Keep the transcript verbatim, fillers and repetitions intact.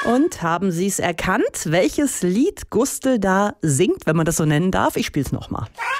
Und haben Sie es erkannt, welches Lied Gustl da singt, wenn man das so nennen darf? Ich spiele es nochmal.